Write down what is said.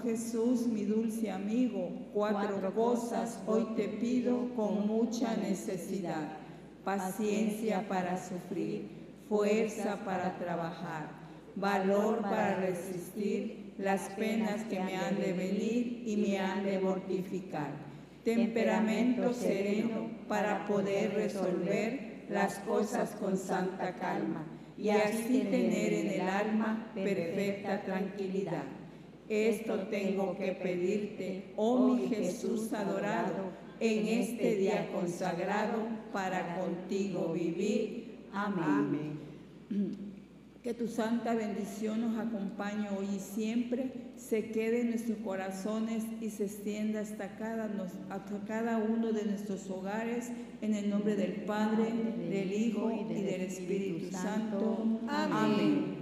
Jesús, mi dulce amigo, 4 cosas hoy te pido con mucha necesidad: paciencia para sufrir, fuerza para trabajar, valor para resistir las penas que me han de venir y me han de mortificar, temperamento sereno para poder resolver las cosas con santa calma y así tener en el alma perfecta tranquilidad. Esto tengo que pedirte, oh mi Jesús adorado, en este día consagrado para contigo vivir. Amén. Que tu santa bendición nos acompañe hoy y siempre, se quede en nuestros corazones y se extienda hasta cada uno de nuestros hogares, en el nombre del Padre, del Hijo y del Espíritu Santo. Amén.